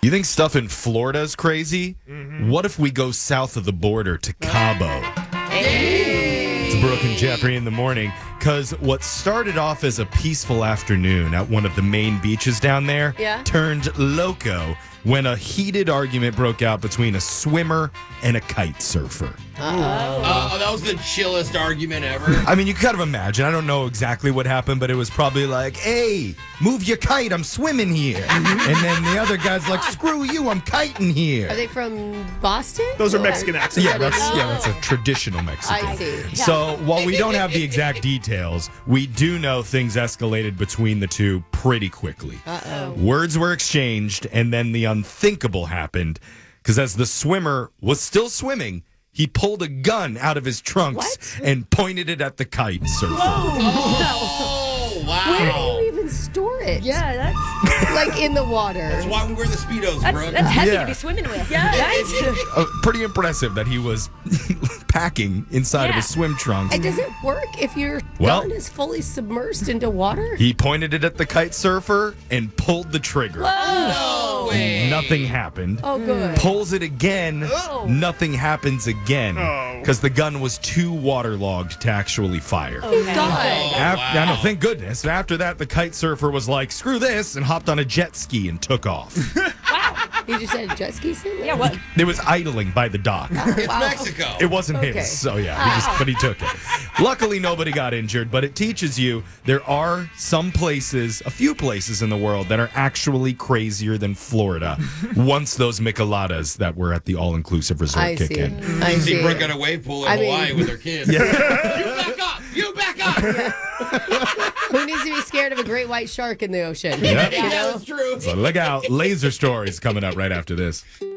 You think stuff in Florida is crazy? Mm-hmm. What if we go south of the border to Cabo? It's Brooke and Jeffrey in the morning, because what started off as a peaceful afternoon at one of the main beaches down there turned loco when a heated argument broke out between a swimmer and a kite surfer. That was the chillest argument ever. I mean, you can kind of imagine. I don't know exactly what happened, but it was probably like, hey, move your kite, I'm swimming here. And then the other guy's like, screw you, I'm kiting here. Are they from Boston? Those are Mexican accents. Yeah, that's a traditional Mexican. I see. So while we don't have the exact details, we do know things escalated between the two pretty quickly. Words were exchanged, and then the unthinkable happened, because as the swimmer was still swimming, he pulled a gun out of his trunks and pointed it at the kite surfer. Oh, wow. Where do you even store it? Yeah, that's Like in the water. That's why we wear the Speedos, bro. that's heavy Yeah. to be swimming with. Pretty impressive that he was packing inside of his swim trunks. And does it work if your gun is fully submersed into water? He pointed it at the kite surfer and pulled the trigger. No way. Nothing happened. Oh, good. Pulls it again. Nothing happens again. Because the gun was too waterlogged to actually fire. God. I know, thank goodness. After that, the kite surfer was like, screw this, and hopped on a jet ski and took off. You just had a jet ski sitting there? Yeah, what? It was idling by the dock. It's Mexico. It wasn't his, so yeah, but he took it. Luckily, nobody got injured, but it teaches you there are some places, a few places in the world that are actually crazier than Florida once those micheladas that were at the all-inclusive resort kick in. I See see. Brooke on a wave pool in Hawaii with her kids. Yeah. You back up! You back up! Who needs to be scared of a great white shark in the ocean? Yeah. You know? That's true. So look out. Laser stories coming up right after this.